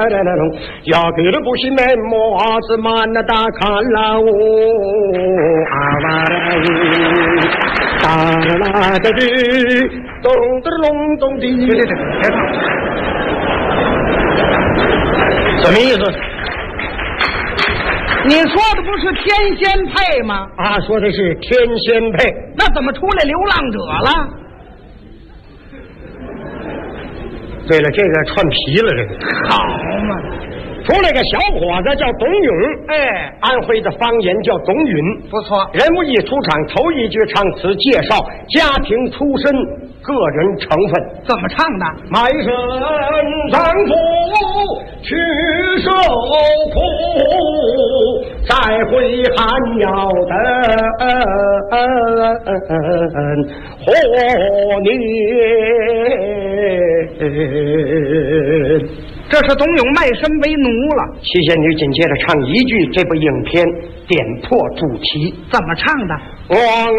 要给了不行没么子嘛那大看了我啊哇哒啦的咚的隆咚的，别唱，什么意思？ 你说的不是天仙配吗？ 啊，说的是天仙配， 那怎么出来流浪者了？ 对了，这个串皮了，这个好嘛！ 出来个小伙子叫董永， 哎， 安徽的方言叫董允， 不错。 人物一出场，头一句唱词介绍家庭出身、个人成分。 怎么唱的？ 卖身丈夫去受苦，再会寒窑的活年。 这是董永卖身为奴了。 七仙女紧接着唱一句这部影片点破主题， 怎么唱的？ 我